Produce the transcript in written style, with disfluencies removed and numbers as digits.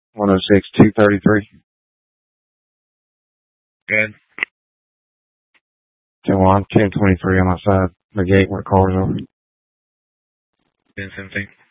106-233. Good. 10-1, 10-23 on my side. The gate where cars are. 10-17.